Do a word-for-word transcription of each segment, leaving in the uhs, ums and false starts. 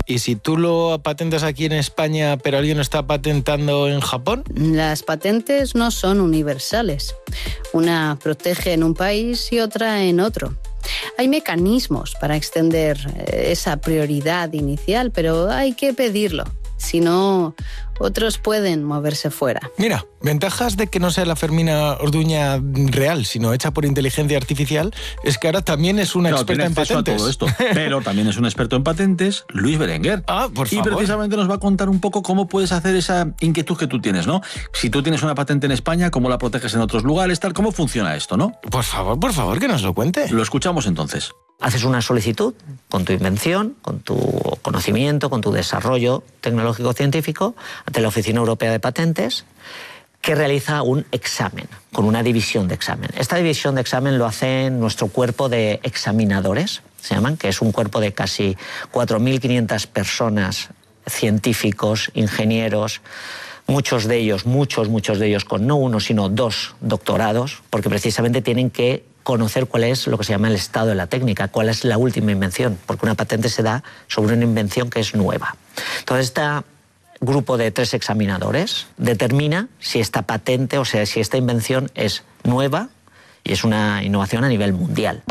¿Y si tú lo patentas aquí en España, pero alguien lo está patentando en Japón? Las patentes no son universales. Una protege en un país y otra en otro. Hay mecanismos para extender esa prioridad inicial, pero hay que pedirlo. Si no, otros pueden moverse fuera. Mira, ventajas de que no sea la Fermina Orduña real, sino hecha por inteligencia artificial, es que ahora también es una claro, experta en patentes. A todo esto, pero también es un experto en patentes, Luis Berenguer. Ah, por favor. Y precisamente nos va a contar un poco cómo puedes hacer esa inquietud que tú tienes, ¿no? Si tú tienes una patente en España, cómo la proteges en otros lugares, tal, cómo funciona esto, ¿no? Por favor, por favor, que nos lo cuente. Lo escuchamos entonces. Haces una solicitud con tu invención, con tu conocimiento, con tu desarrollo tecnológico-científico ante la Oficina Europea de Patentes, que realiza un examen, con una división de examen. Esta división de examen lo hace nuestro cuerpo de examinadores, se llaman, que es un cuerpo de casi cuatro mil quinientas personas, científicos, ingenieros, muchos de ellos, muchos, muchos de ellos con no uno, sino dos doctorados, porque precisamente tienen que conocer cuál es lo que se llama el estado de la técnica, cuál es la última invención, porque una patente se da sobre una invención que es nueva. Entonces, este grupo de tres examinadores determina si esta patente, o sea, si esta invención es nueva y es una innovación a nivel mundial.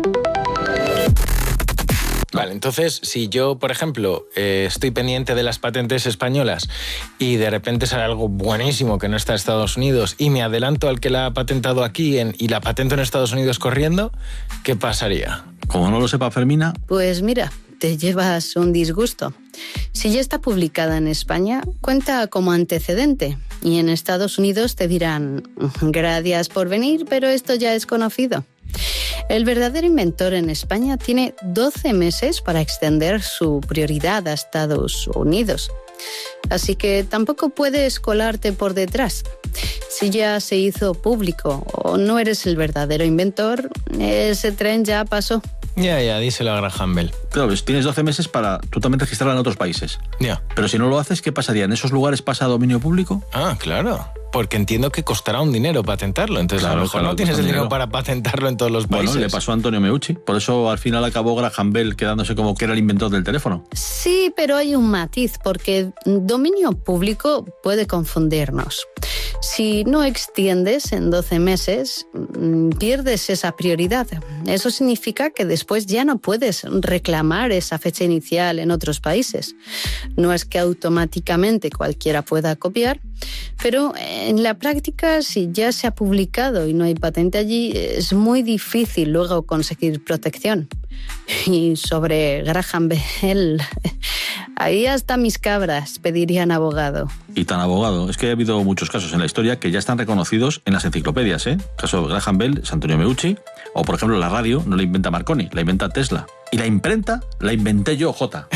Vale, entonces, si yo, por ejemplo, eh, estoy pendiente de las patentes españolas y de repente sale algo buenísimo que no está en Estados Unidos y me adelanto al que la ha patentado aquí en, y la patento en Estados Unidos corriendo, ¿qué pasaría? Como no lo sepa Fermina... Pues mira, te llevas un disgusto. Si ya está publicada en España, cuenta como antecedente. Y en Estados Unidos te dirán, gracias por venir, pero esto ya es conocido. El verdadero inventor en España tiene doce meses para extender su prioridad a Estados Unidos. Así que tampoco puedes colarte por detrás. Si ya se hizo público o no eres el verdadero inventor, ese tren ya pasó. Ya, ya, díselo a Graham Bell. Claro, ves, tienes doce meses para tú también registrarla en otros países. Ya. Pero si no lo haces, ¿qué pasaría? ¿En esos lugares pasa a dominio público? Ah, claro. Porque entiendo que costará un dinero patentarlo. Entonces, claro, a lo mejor claro, no tienes el dinero, dinero para patentarlo en todos los países. Bueno, le pasó a Antonio Meucci. Por eso al final acabó Graham Bell quedándose como que era el inventor del teléfono. Sí, pero hay un matiz, porque dominio público puede confundirnos. Si no extiendes en doce meses, pierdes esa prioridad. Eso significa que después ya no puedes reclamar esa fecha inicial en otros países. No es que automáticamente cualquiera pueda copiar, pero en la práctica, si ya se ha publicado y no hay patente allí, es muy difícil luego conseguir protección. Y sobre Graham Bell, ahí hasta mis cabras pedirían abogado. Y tan abogado. Es que ha habido muchos casos en la historia que ya están reconocidos en las enciclopedias, ¿eh? El caso de Graham Bell es Antonio Meucci. O, por ejemplo, la radio no la inventa Marconi, la inventa Tesla. Y la imprenta la inventé yo, Jota.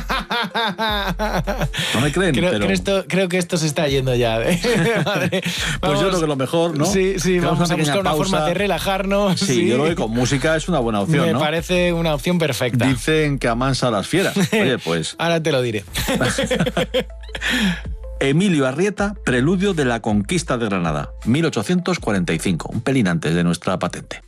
No me creen, creo, pero... Creo, esto, creo que esto se está yendo ya. ¿eh? Madre. Pues Vamos, yo creo que lo mejor, ¿no? Sí, sí, Tenemos vamos una a buscar una pausa. forma de relajarnos. Sí, sí, yo creo que con música es una buena opción, Me ¿no? parece una opción perfecta. Dicen que amansa a las fieras. Oye, pues... Ahora te lo diré. Emilio Arrieta, Preludio de la Conquista de Granada, mil ochocientos cuarenta y cinco, un pelín antes de nuestra patente.